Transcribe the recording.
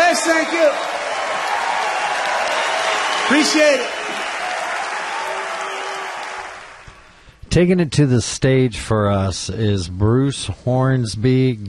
Yes, thank you. Appreciate it. Taking it to the stage for us is Bruce Hornsby.